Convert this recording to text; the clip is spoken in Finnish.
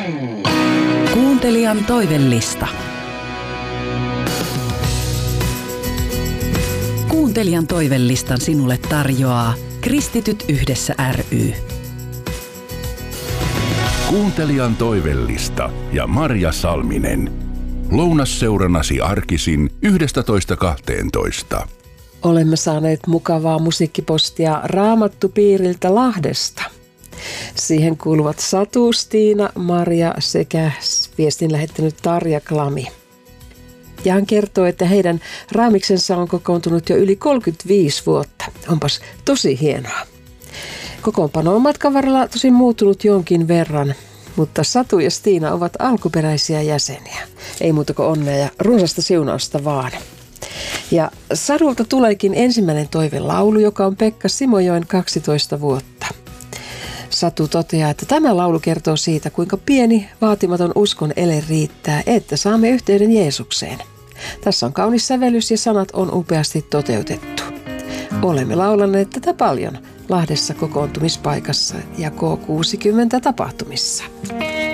Kuuntelijan toivellista. Kuuntelijan toivellistan sinulle tarjoaa Kristityt yhdessä ry. Kuuntelijan toivellista ja Marja Salminen. Lounasseuranasi arkisin 11.12. Olemme saaneet mukavaa musiikkipostia Raamattupiiriltä Lahdesta. Siihen kuuluvat Satu, Stiina, Marja sekä viestin lähettänyt Tarja Klami. Ja hän kertoo, että heidän raamiksensa on kokoontunut jo yli 35 vuotta. Onpas tosi hienoa. Kokoonpano on matkan varrella tosin muuttunut jonkin verran, mutta Satu ja Stiina ovat alkuperäisiä jäseniä. Ei muuta kuin onnea ja runsasta siunausta vaan. Ja Sadulta tuleekin ensimmäinen toivelaulu, joka on Pekka Simojoen 12 vuotta. Satu toteaa, että tämä laulu kertoo siitä, kuinka pieni, vaatimaton uskon ele riittää, että saamme yhteyden Jeesukseen. Tässä on kaunis sävellys ja sanat on upeasti toteutettu. Olemme laulanneet tätä paljon Lahdessa kokoontumispaikassa ja K60 tapahtumissa.